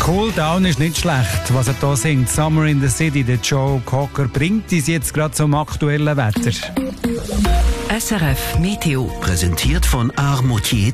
Cool Down ist nicht schlecht, was er hier singt. Summer in the City, der Joe Cocker, bringt uns jetzt gerade zum aktuellen Wetter. SRF Meteo. Präsentiert von Art Moutier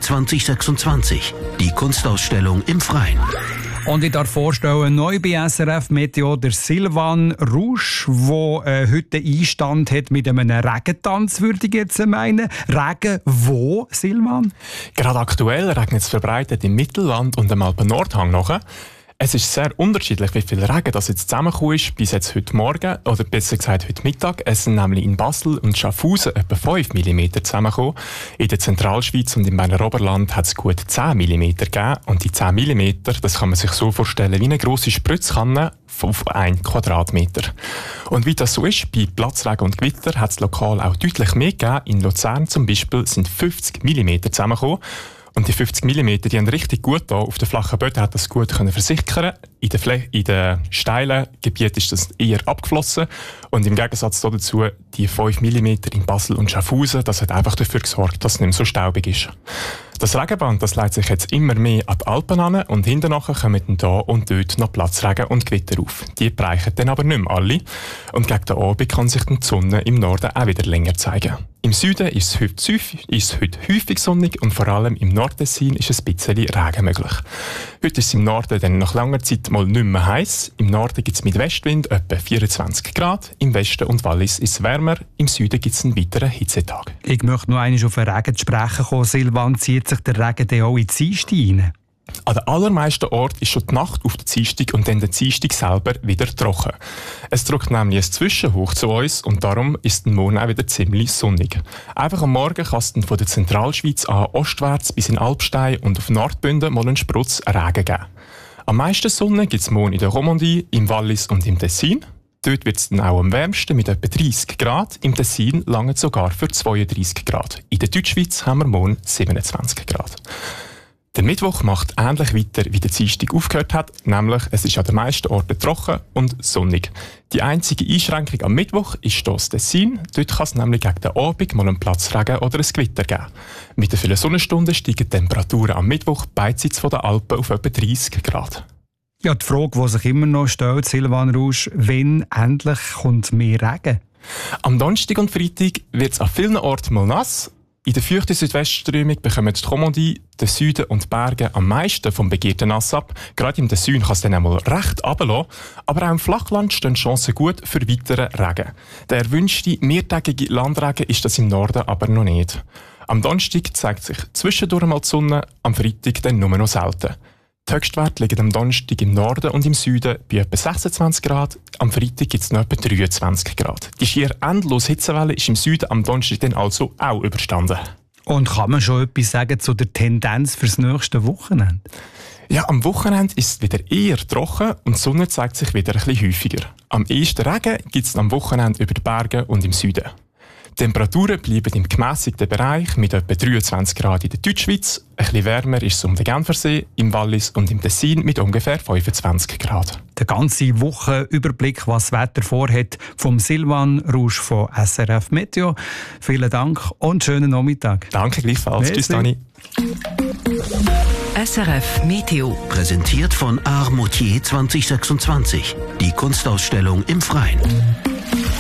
2026. Die Kunstausstellung im Freien. Und ich darf vorstellen, neu bei SRF Meteo der Silvan Rouge, der heute Einstand hat mit einem Regentanz, würde ich jetzt meinen. Regen wo, Silvan? Gerade aktuell regnet es verbreitet im Mittelland und am Alpen-Nordhang nachher. Es ist sehr unterschiedlich, wie viel Regen das jetzt zusammengekommen ist, bis jetzt heute Morgen, oder besser gesagt heute Mittag. Es sind nämlich in Basel und Schaffhausen etwa 5 mm zusammengekommen. In der Zentralschweiz und im Berner Oberland hat es gut 10 mm gegeben. Und die 10 mm, das kann man sich so vorstellen wie eine grosse Spritzkanne auf 1 Quadratmeter. Und wie das so ist, bei Platzregen und Gewitter hat es lokal auch deutlich mehr gegeben. In Luzern zum Beispiel sind 50 mm zusammengekommen. Und die 50 mm, die haben richtig gut da. Auf den flachen Böden hat das gut versickern. In den steilen Gebieten ist das eher abgeflossen. Und im Gegensatz dazu, die 5 mm in Basel und Schaffhausen, das hat einfach dafür gesorgt, dass es nicht mehr so staubig ist. Das Regenband, das leitet sich jetzt immer mehr an die Alpen an und hinterher kommen dann da und dort noch Platzregen und Gewitter auf. Die bereichen dann aber nicht mehr alle. Und gegen den Abend kann sich dann die Sonne im Norden auch wieder länger zeigen. Im Süden ist es heute häufig sonnig und vor allem im Nordtessin ist ein bisschen Regen möglich. Heute ist es im Norden dann nach langer Zeit mal nicht mehr heiß. Im Norden gibt es mit Westwind etwa 24 Grad, im Westen und Wallis ist es wärmer, im Süden gibt es einen weiteren Hitzetag. Ich möchte noch einmal auf den Regen zu sprechen kommen. Silvan, zieht sich der Regen dann auch in die Dienstag rein? An den allermeisten Orten ist schon die Nacht auf der Dienstag und dann der Dienstag selber wieder trocken. Es drückt nämlich ein Zwischenhoch zu uns und darum ist der Morgen auch wieder ziemlich sonnig. Einfach am Morgen kann es dann von der Zentralschweiz an ostwärts bis in Alpstein und auf Nordbünden mal einen Sprutz Regen geben. Am meisten Sonne gibt es morgen in der Romandie, im Wallis und im Tessin. Dort wird es dann auch am wärmsten mit etwa 30 Grad. Im Tessin lange sogar für 32 Grad. In der Deutschschweiz haben wir morgen 27 Grad. Der Mittwoch macht ähnlich weiter, wie der Dienstag aufgehört hat, nämlich es ist an den meisten Orten trocken und sonnig. Die einzige Einschränkung am Mittwoch ist das Tessin. Dort kann es nämlich gegen den Abend mal einen Platzregen oder ein Gewitter geben. Mit den vielen Sonnenstunden steigen die Temperaturen am Mittwoch beidseits von den Alpen auf etwa 30 Grad. Ja, die Frage, die sich immer noch stellt, Silvan Rouge, wann endlich kommt mehr Regen? Am Donnerstag und Freitag wird es an vielen Orten mal nass. In der feuchten Südwestströmung bekommen die Romandie, der Süden und die Berge am meisten vom begehrten Nass ab. Gerade im Tessin kann es dann einmal recht runterlassen. Aber auch im Flachland stehen Chancen gut für weiteren Regen. Der erwünschte mehrtägige Landregen ist das im Norden aber noch nicht. Am Donnerstag zeigt sich zwischendurch mal die Sonne, am Freitag dann nur noch selten. Die Höchstwerte liegen am Donnerstag im Norden und im Süden bei etwa 26 Grad. Am Freitag gibt es noch etwa 23 Grad. Die schier endlose Hitzewelle ist im Süden am Donnerstag dann also auch überstanden. Und kann man schon etwas sagen zu der Tendenz fürs nächste Wochenende? Ja, am Wochenende ist es wieder eher trocken und die Sonne zeigt sich wieder ein bisschen häufiger. Am ehesten Regen gibt es am Wochenende über die Berge und im Süden. Die Temperaturen bleiben im gemässigten Bereich mit etwa 23 Grad in der Deutschschweiz. Ein bisschen wärmer ist es um den Genfersee, im Wallis und im Tessin mit ungefähr 25 Grad. Der ganze Wochenüberblick, was das Wetter vorhat, vom Silvan Rouge von SRF Meteo. Vielen Dank und schönen Nachmittag. Danke gleichfalls. Merci. Tschüss, Dani. SRF Meteo. Präsentiert von Art Moutier 2026. Die Kunstausstellung im Freien.